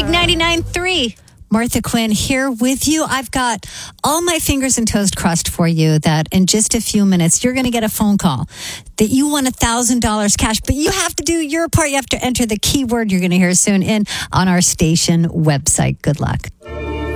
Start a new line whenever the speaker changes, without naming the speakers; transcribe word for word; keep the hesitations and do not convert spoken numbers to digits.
Big ninety-nine point three.
Martha Quinn here with you. I've got all my fingers and toes crossed for you that in just a few minutes, you're going to get a phone call that you won one thousand dollars cash, but you have to do your part. You have to enter the keyword you're going to hear soon in on our station website. Good luck.